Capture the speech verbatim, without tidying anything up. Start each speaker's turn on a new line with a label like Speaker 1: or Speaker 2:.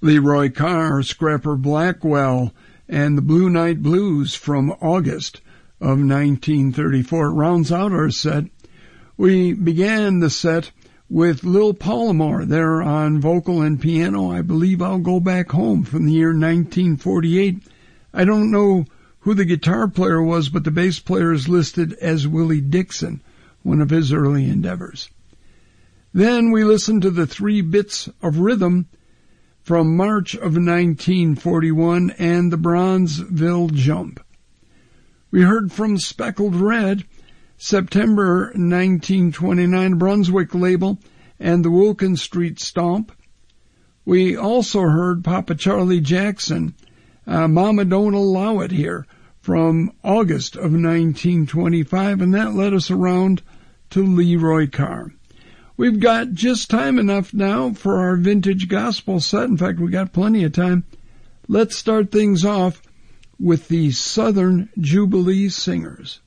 Speaker 1: Leroy Carr, Scrapper Blackwell, and the Blue Night Blues from August of nineteen thirty-four rounds out our set. We began the set with Lil Polymore there on vocal and piano. I Believe I'll Go Back Home from the year nineteen forty-eight. I don't know who the guitar player was, but the bass player is listed as Willie Dixon, one of his early endeavors. Then we listened to the Three Bits of Rhythm from March of nineteen forty-one and the Bronzeville Jump. We heard from Speckled Red, September nineteen twenty-nine, Brunswick label, and the Wilkin Street Stomp. We also heard Papa Charlie Jackson, uh, Mama Don't Allow It Here, from August of nineteen twenty-five, and that led us around to Leroy Carr. We've got just time enough now for our vintage gospel set. In fact, we got plenty of time. Let's start things off with the Southern Jubilee Singers.